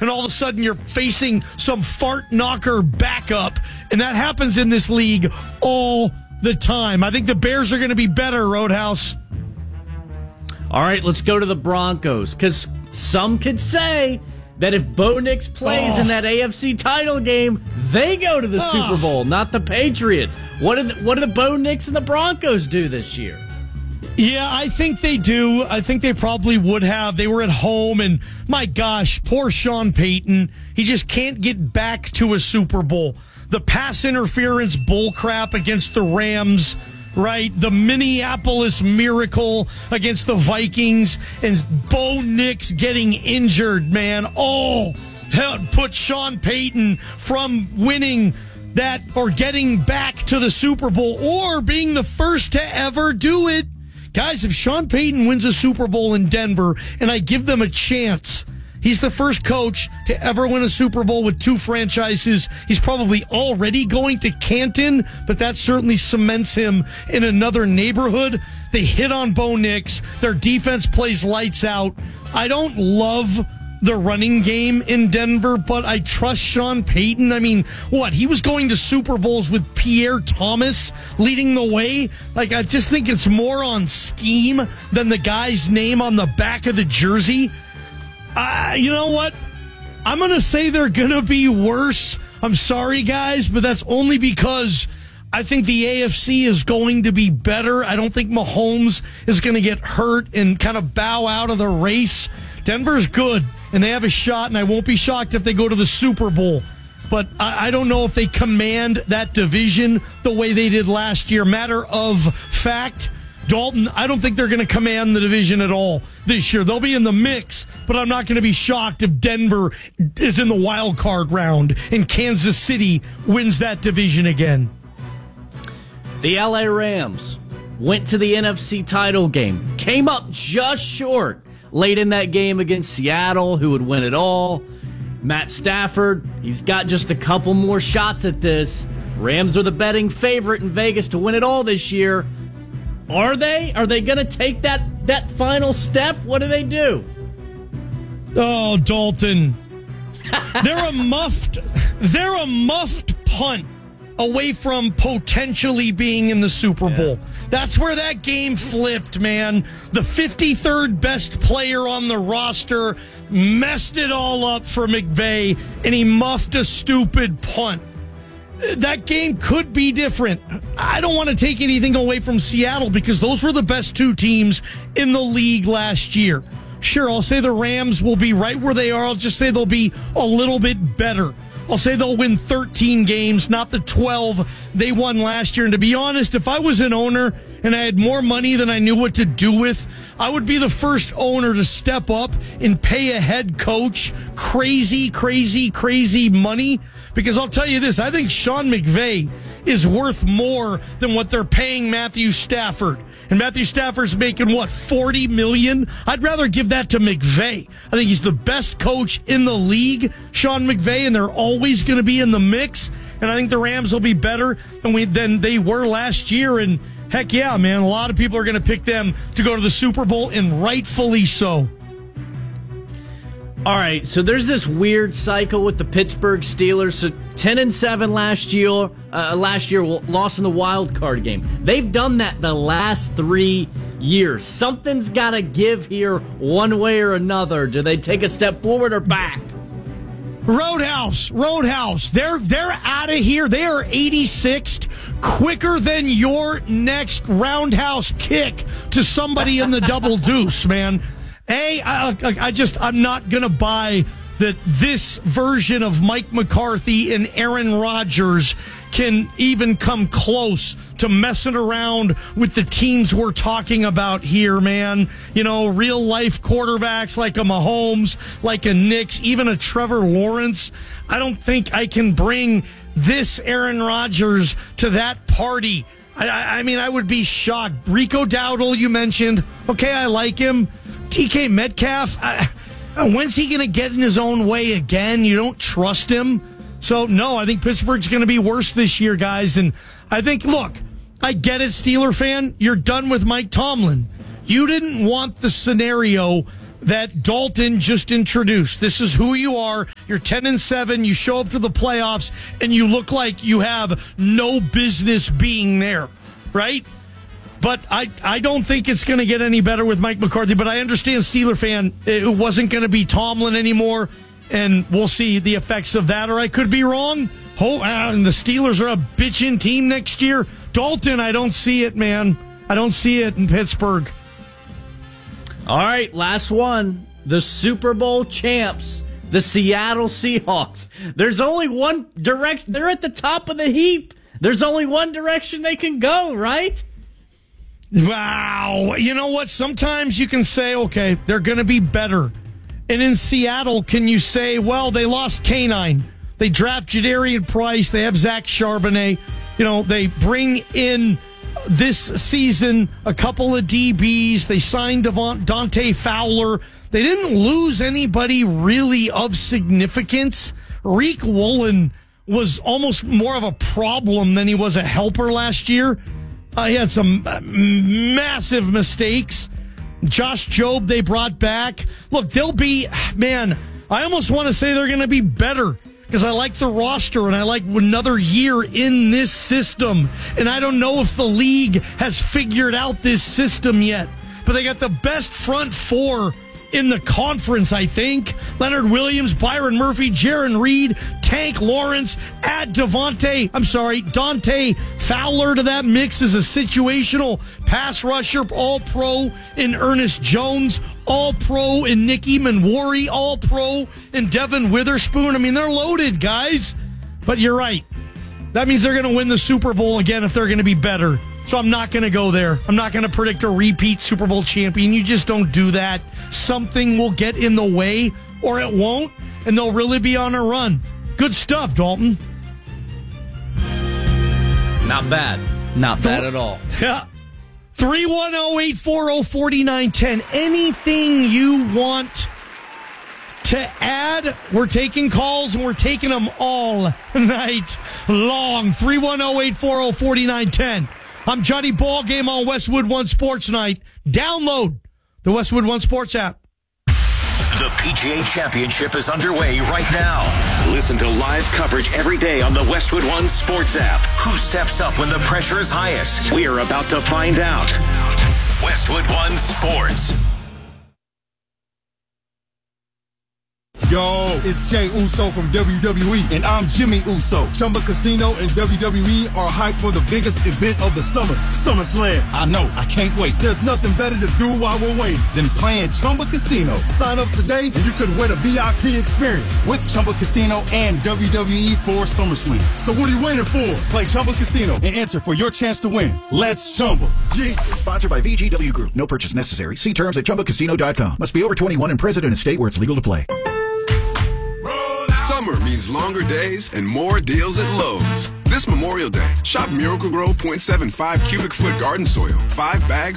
and all of a sudden you're facing some fart knocker backup, and that happens in this league all the time. I think the Bears are going to be better, Roadhouse. All right, let's go to the Broncos, because some could say that if Bo Nix plays in that AFC title game, they go to the Super Bowl, not the Patriots. What did the Bo Nix and the Broncos do this year? Yeah, I think they do. I think they probably would have. They were at home, and my gosh, poor Sean Payton. He just can't get back to a Super Bowl. The pass interference bullcrap against the Rams, right? The Minneapolis Miracle against the Vikings, and Bo Nix getting injured, man. Oh, hell, put Sean Payton from winning that or getting back to the Super Bowl or being the first to ever do it. Guys, if Sean Payton wins a Super Bowl in Denver and I give them a chance, he's the first coach to ever win a Super Bowl with two franchises. He's probably already going to Canton, but that certainly cements him in another neighborhood. They hit on Bo Nix. Their defense plays lights out. I don't love the running game in Denver, but I trust Sean Payton. I mean, what? He was going to Super Bowls with Pierre Thomas leading the way. Like, I just think it's more on scheme than the guy's name on the back of the jersey. You know what? I'm going to say they're going to be worse. I'm sorry, guys, but that's only because I think the AFC is going to be better. I don't think Mahomes is going to get hurt and kind of bow out of the race. Denver's good, and they have a shot, and I won't be shocked if they go to the Super Bowl. But I don't know if they command that division the way they did last year. Matter of fact, Dalton, I don't think they're going to command the division at all this year. They'll be in the mix, but I'm not going to be shocked if Denver is in the wild card round and Kansas City wins that division again. The LA Rams went to the NFC title game, came up just short late in that game against Seattle, who would win it all. Matt Stafford, he's got just a couple more shots at this. Rams are the betting favorite in Vegas to win it all this year. Are they? Are they going to take that final step? What do they do? Oh, Dalton. They're a muffed punt away from potentially being in the Super Bowl. That's where that game flipped, man. The 53rd best player on the roster messed it all up for McVay, and he muffed a stupid punt. That game could be different. I don't want to take anything away from Seattle because those were the best two teams in the league last year. Sure, I'll say the Rams will be right where they are. I'll just say they'll be a little bit better. I'll say they'll win 13 games, not the 12 they won last year. And to be honest, if I was an owner and I had more money than I knew what to do with, I would be the first owner to step up and pay a head coach crazy money. Because I'll tell you this, I think Sean McVay is worth more than what they're paying Matthew Stafford. And Matthew Stafford's making, what, $40 million? I'd rather give that to McVay. I think he's the best coach in the league, Sean McVay, and they're always going to be in the mix. And I think the Rams will be better than they were last year. And heck yeah, man, a lot of people are going to pick them to go to the Super Bowl, and rightfully so. All right, so there's this weird cycle with the Pittsburgh Steelers. So 10-7 last year, lost in the wild card game. They've done that the last 3 years. Something's got to give here one way or another. Do they take a step forward or back? Roadhouse. They're out of here. They are 86th, quicker than your next roundhouse kick to somebody in the double deuce, man. I'm not going to buy that this version of Mike McCarthy and Aaron Rodgers can even come close to messing around with the teams we're talking about here, man. You know, real life quarterbacks like a Mahomes, like a Knicks, even a Trevor Lawrence. I don't think I can bring this Aaron Rodgers to that party. I mean, I would be shocked. Rico Dowdle, you mentioned. Okay, I like him. TK Metcalf, when's he going to get in his own way again? You don't trust him. So, no, I think Pittsburgh's going to be worse this year, guys. And I think, look, I get it, Steeler fan. You're done with Mike Tomlin. You didn't want the scenario that Dalton just introduced. This is who you are. You're 10-7. You show up to the playoffs, and you look like you have no business being there, right? But I don't think it's going to get any better with Mike McCarthy. But I understand, Steeler fan, it wasn't going to be Tomlin anymore, and we'll see the effects of that. Or I could be wrong. And the Steelers are a bitchin' team next year. Dalton, I don't see it, man. I don't see it in Pittsburgh. All right, last one. The Super Bowl champs, the Seattle Seahawks. There's only one direction. They're at the top of the heap. There's only one direction they can go, right? Wow. You know what? Sometimes you can say, okay, they're going to be better. And in Seattle, can you say, well, they lost K9. They draft Jadarian Price. They have Zach Charbonnet. You know, they bring in this season a couple of DBs. They signed Dante Fowler. They didn't lose anybody really of significance. Reek Woolen was almost more of a problem than he was a helper last year. He had some massive mistakes. Josh Jobe they brought back. Look, they'll be, man, I almost want to say they're going to be better because I like the roster and I like another year in this system. And I don't know if the league has figured out this system yet. But they got the best front four in the conference, I think. Leonard Williams, Byron Murphy, Jaron Reed, Tank Lawrence, add Dante Fowler to that mix as a situational pass rusher, all-pro in Ernest Jones, all-pro in Nick Eamon-Warry, all-pro in Devin Witherspoon. I mean, they're loaded, guys. But you're right. That means they're going to win the Super Bowl again if they're going to be better. So I'm not going to go there. I'm not going to predict a repeat Super Bowl champion. You just don't do that. Something will get in the way, or it won't, and they'll really be on a run. Good stuff, Dalton. Not bad. Not bad at all. Yeah. 310-840-4910. Anything you want to add? We're taking calls, and we're taking them all night long. 310-840-4910. I'm Johnny Ballgame on Westwood One Sports Night. Download the Westwood One Sports app. The PGA Championship is underway right now. Listen to live coverage every day on the Westwood One Sports app. Who steps up when the pressure is highest? We're about to find out. Westwood One Sports. Yo, it's Jey Uso from WWE, and I'm Jimmy Uso. Chumba Casino and WWE are hyped for the biggest event of the summer, SummerSlam. I know, I can't wait. There's nothing better to do while we're waiting than playing Chumba Casino. Sign up today, and you could win a VIP experience with Chumba Casino and WWE for SummerSlam. So what are you waiting for? Play Chumba Casino and enter for your chance to win. Let's Chumba. Yeah. Sponsored by VGW Group. No purchase necessary. See terms at ChumbaCasino.com. Must be over 21 and present in a state where it's legal to play. Summer means longer days and more deals at Lowe's. This Memorial Day, shop Miracle-Gro 0.75 cubic foot garden soil, 5 bags